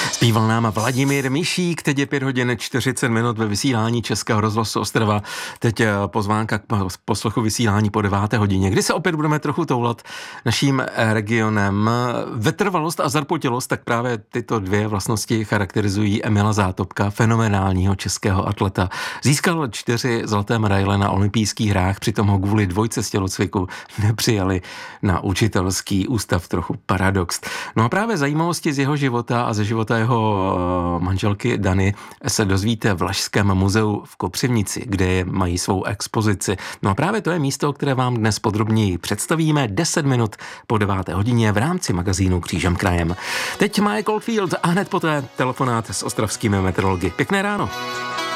Zpíval nám Vladimír Mišík, teď je 5 hodin 40 minut ve vysílání Českého rozhlasu Ostrava. Teď pozvánka k poslechu vysílání po 9. hodině, kdy se opět budeme trochu toulat naším regionem. Vytrvalost a zarputělost, tak právě tyto dvě vlastnosti charakterizují Emila Zátopka, fenomenálního českého atleta. Získal 4 zlaté medaile na olympijských hrách, přitom ho kvůli dvojce z tělocviku nepřijali na učitelský ústav, trochu paradox. No a právě zajímavosti z jeho života a ze života jeho manželky Dany se dozvíte v Lašském muzeu v Kopřivnici, kde mají svou expozici. No a právě to je místo, které vám dnes podrobněji představíme 10 minut po 9. hodině v rámci magazínu Křížem krajem. Teď Mike Oldfield a hned poté telefonát s ostravskými meteorology. Pěkné ráno.